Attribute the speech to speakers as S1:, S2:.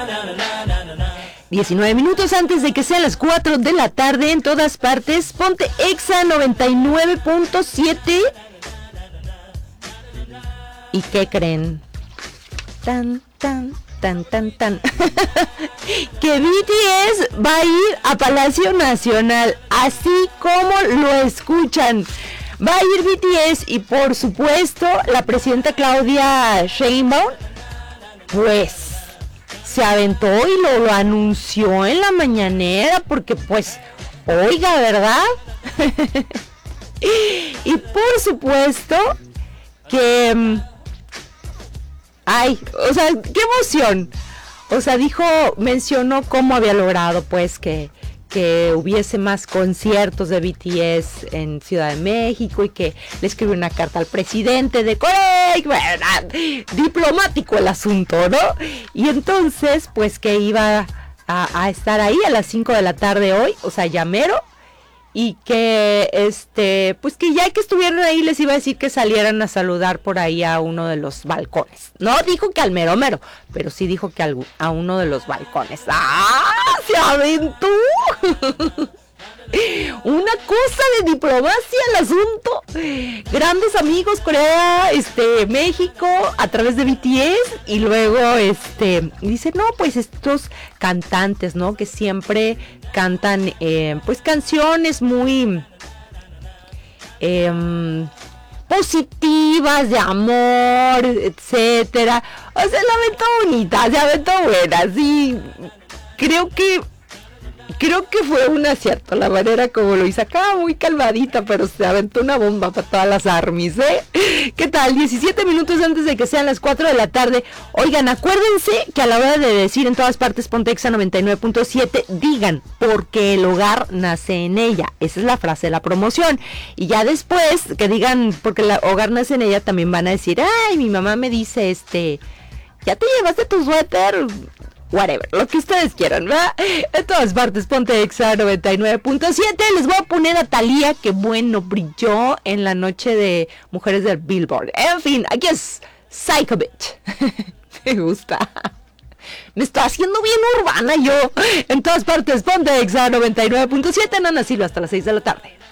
S1: 19 minutos antes de que sean las 4 de la tarde en todas partes. Ponte Exa 99.7. ¿Y qué creen? Tan, tan, tan, tan, tan. Que BTS va a ir a Palacio Nacional, así como lo escuchan. Va a ir BTS y por supuesto la presidenta Claudia Sheinbaum, pues se aventó y lo anunció en la mañanera, porque pues, oiga, ¿verdad? Y por supuesto que, ay, o sea, qué emoción. O sea, mencionó cómo había logrado pues que hubiese más conciertos de BTS en Ciudad de México y que le escribió una carta al presidente de Corea, ¿verdad? Diplomático el asunto, ¿no? Y entonces, pues que iba a estar ahí a las 5 de la tarde hoy, o sea, ya mero, y que, pues que ya que estuvieran ahí les iba a decir que salieran a saludar por ahí a uno de los balcones. No dijo que al mero mero, pero sí dijo que a uno de los balcones. ¡Ah! ¡Se aventó! Una cosa de diplomacia el asunto. Grandes amigos, Corea, México, a través de BTS. Y luego, dice, no, pues estos cantantes, ¿no? Que siempre cantan, pues canciones muy positivas, de amor, etcétera. O sea, la aventó bonita, se aventó buena, sí. Creo que fue un acierto la manera como lo hizo acá, muy calmadita, pero se aventó una bomba para todas las armies, ¿eh? ¿Qué tal? 17 minutos antes de que sean las 4 de la tarde. Oigan, acuérdense que a la hora de decir en todas partes ponte Exa 99.7, digan, porque el hogar nace en ella. Esa es la frase de la promoción. Y ya después que digan, porque el hogar nace en ella, también van a decir, ay, mi mamá me dice, ya te llevaste tu suéter, whatever, lo que ustedes quieran, ¿verdad? En todas partes, ponte Exa 99.7. Les voy a poner a Thalía, que bueno, brilló en la noche de Mujeres del Billboard. En fin, aquí es Psycho Bitch. Me gusta. Me está haciendo bien urbana yo. En todas partes, ponte Exa 99.7. Nana Silva hasta las 6 de la tarde.